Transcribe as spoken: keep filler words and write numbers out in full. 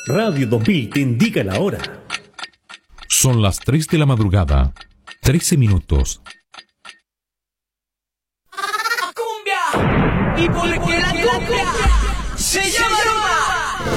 Radio dos mil te indica la hora. Son las tres de la madrugada, trece minutos. ¡Cumbia! ¿Y por qué la cumbia se llama rumba?